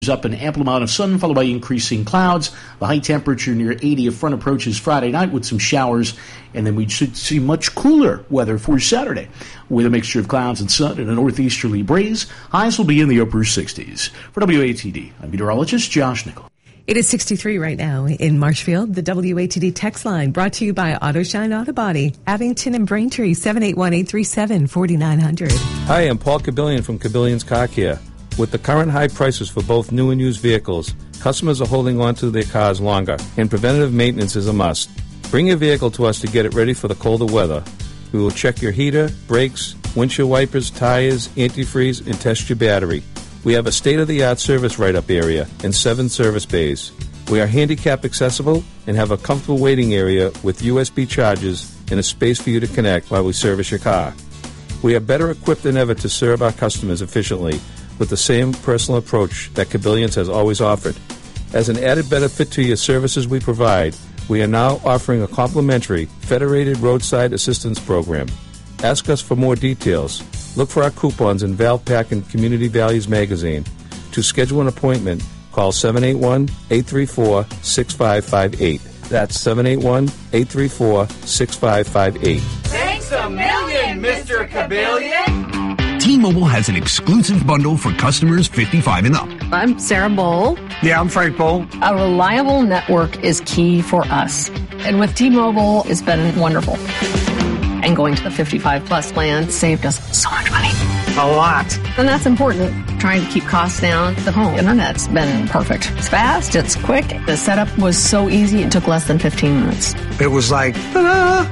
Up an ample amount of sun followed by increasing clouds. The high temperature near 80 if front approaches Friday night with some showers, and then we should see much cooler weather for Saturday with a mixture of clouds and sun and a northeasterly breeze. Highs will be in the upper 60s. For WATD, I'm meteorologist Josh Nickel. It is 63 right now in Marshfield. The WATD text line brought to you by AutoShine Auto Body, Abington and Braintree, 781-837-4900. Hi, I'm Paul Kabillion from Kabillion's Car Care. With the current high prices for both new and used vehicles, customers are holding on to their cars longer, and preventative maintenance is a must. Bring your vehicle to us to get it ready for the colder weather. We will check your heater, brakes, windshield wipers, tires, antifreeze, and test your battery. We have a state-of-the-art service write-up area and 7 service bays. We are handicap accessible and have a comfortable waiting area with USB chargers and a space for you to connect while we service your car. We are better equipped than ever to serve our customers efficiently with the same personal approach that Kabillion's has always offered. As an added benefit to your services we provide, we are now offering a complimentary Federated Roadside Assistance Program. Ask us for more details. Look for our coupons in Valpak and Community Values magazine. To schedule an appointment, call 781-834-6558. That's 781-834-6558. Thanks a million, Mr. Kabillion! T-Mobile has an exclusive bundle for customers 55 and up. I'm Sarah Bowl. Yeah, I'm Frank Bowl. A reliable network is key for us. And with T-Mobile, it's been wonderful. And going to the 55-plus plan saved us so much money. A lot. And that's important. Trying to keep costs down. The home internet's been perfect. It's fast. It's quick. The setup was so easy. It took less than 15 minutes. It was like, ta-da!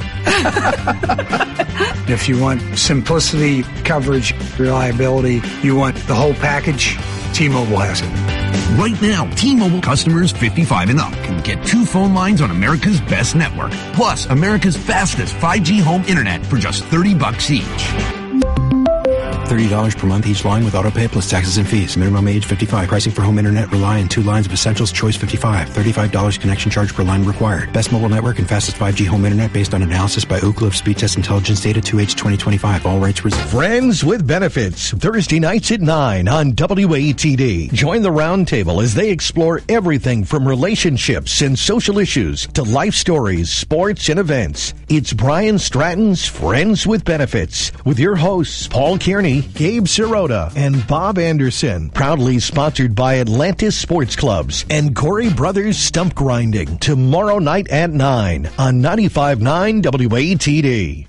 If you want simplicity, coverage, reliability, you want the whole package, T-Mobile has it. Right now, T-Mobile customers 55 and up can get 2 phone lines on America's best network, plus America's fastest 5G home internet for just $30 each. $30 per month each line with autopay plus taxes and fees. Minimum age 55. Pricing for home internet rely on 2 lines of essentials. Choice 55. $35 connection charge per line required. Best mobile network and fastest 5G home internet based on analysis by Ookla of Speed Test Intelligence data 2H 2025. All rights reserved. Friends with Benefits. Thursday nights at 9 on WATD. Join the roundtable as they explore everything from relationships and social issues to life stories, sports, and events. It's Brian Stratton's Friends with Benefits with your hosts Paul Kearney, Gabe Sirota, and Bob Anderson. Proudly sponsored by Atlantis Sports Clubs and Corey Brothers Stump Grinding. Tomorrow night at 9 on 95.9 WATD.